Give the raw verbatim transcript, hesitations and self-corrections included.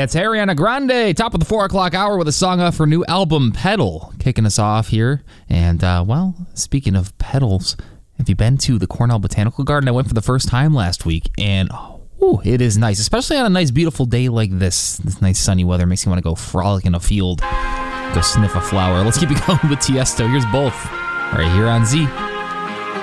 It's Ariana Grande, top of the four o'clock hour with a song off her new album, Pedal, kicking us off here. And, uh, well, speaking of pedals, have you been to the Cornell Botanical Garden? I went for the first time last week, and oh, ooh, it is nice, especially on a nice, beautiful day like this. This nice sunny weather makes me want to go frolic in a field, go sniff a flower. Let's keep it going with Tiesto. Here's both right here on Z.